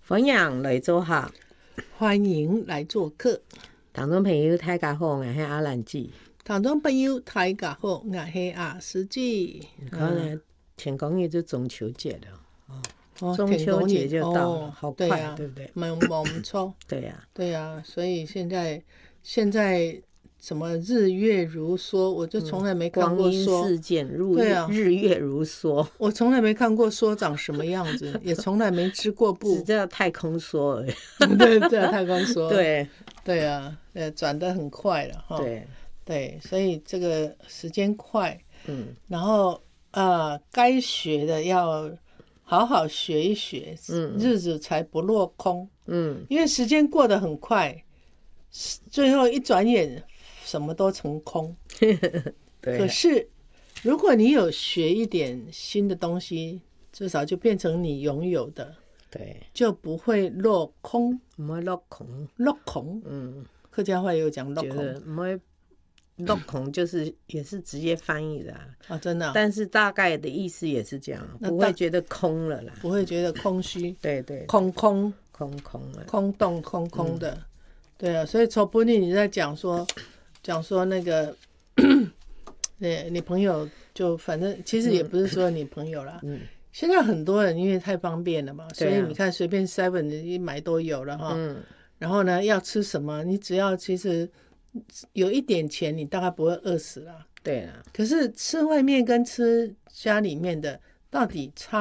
欢迎来做客， 欢迎来做客。 听众朋友大家好，我是阿兰姐。 听众朋友大家好，我是阿司机。 可能天公也就中秋节了，中天公秋节就到了， 哦好快， 对啊， 对不对？ 蛮不错。 对呀、 对啊，所以现在什么日月如梭，我就从来没看光阴过梭。 似箭， 对啊日月如梭， 我从来没看过梭长什么样子，也从来没织过布只。叫太空梭而已。 对对，太空梭。 对对啊，转得很快了哈。 对， 对，所以这个时间快， 嗯， 然后该学的要好好学一学，日子才不落空。因为时间过得很快，最后一转眼什么都成空。 对。 可是如果你有学一点新的东西，至少就变成你拥有的， 对， 就不会落空。 唔会落空， 落空，客家话也有讲落觉空得唔会落空，就是也是直接翻译的啊。 真的啊， 但是大概的意思也是这样， 那不会觉得空了啦。 不会觉得空虚。 对对， 空空了。 空洞空空的。对啊，所以从不你在讲说那个你朋友就反正其实也不是说你朋友啦，现在很多人因为太方便了嘛，所以你看随便 7一买都有了哈。然后呢，要吃什么，你只要其实有一点钱，你大概不会饿死啦。 对啊。 可是吃外面跟吃家里面的到底差